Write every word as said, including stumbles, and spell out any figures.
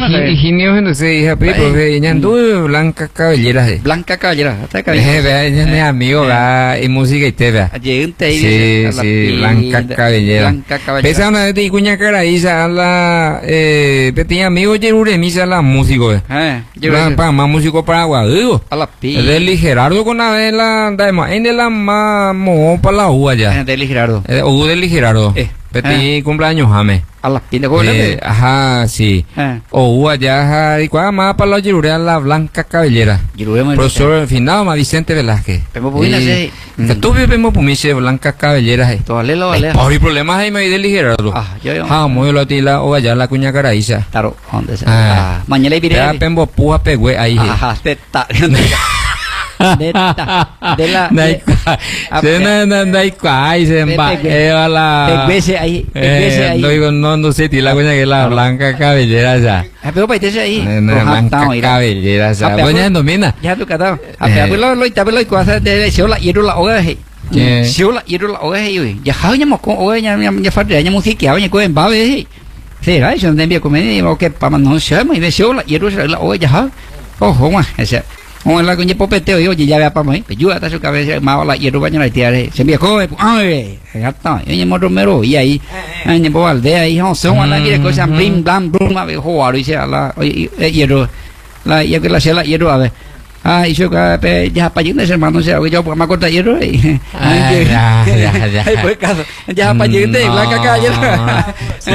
Higinio no sé, hija, pero ella anduvo Blanca Cabellera. Blanca Cabellera, hasta cabellera. Vea, ella es mi amigo, va, y música y te vea. Allí sí, sí, Blanca Cabellera. Blanca Cabellera. Pesa una vez de Icuña Caraíza, la, eh, tenía amigo Yeruremisa, la músico, eh. Para más músico paraguayo. A la pi. De Gerardo con la de la, en de la más mo para la U allá. De Gerardo. U de Gerardo. Petit cumpleaños, Jame. A las pintas con eh, ajá, sí. Eh. O allá, y cuál más para la Girurea, la Blanca Cabellera. Profesor final, más Vicente Velázquez. Pemo Pumina, sí. Tú vives Pemo Pumiche, Blanca Cabellera. Todavía lo vale. Por problemas ahí me di de Gerardo. Ah, yo, yo. Ah, muy lo tila, o allá la Cuña Caraíza. Claro, ¿dónde se? Ah, mañana iré. Ya Pembo Puja Pegüe ahí. Ajá, está. De la de la se na na na cuai se va eh la pegüese ahí pegüese ahí no no no sé ti la Cuña que la Blanca Cabellera ya pero para irse ahí Blanca Cabellera ya Cuña domina ya tu catado a ver lo lo está lo cosa de siola y la oga siola y la oga ya hanya con oga ya ya farde ya música ya con babe sí right yo también comer o que para no se me de siola y la oga ya ojo más ese con la coña popeteo y oye ya vea para mí que yo hasta su cabeza más la hierro baño la tía se me coge ay ya está yo me romero y ahí en el aldea ahí son la quiere cosa blim blam brum a ver jugar y se la hierro la ya que la se la hierro a ver ah y yo que ya para yendo hermano se yo pues me corta hierro y ya ya ya ya pues caso ya para yendo Blanca Cabellera